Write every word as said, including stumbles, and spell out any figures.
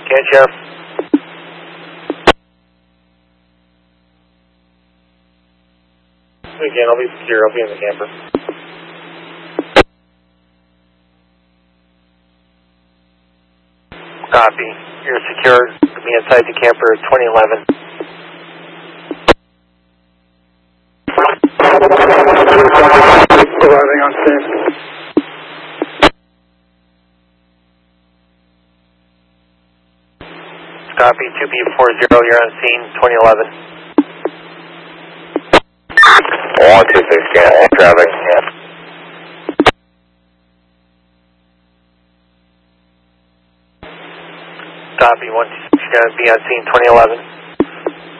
Can Sheriff. Again, I'll be secure. I'll be in the camper. Copy. You're secure. Be inside the camper twenty eleven. Arriving on scene. Copy. two B four zero. You're on scene twenty eleven. one two six, yeah, traffic. Yeah. Copy. one two six. You're going to be on scene twenty eleven.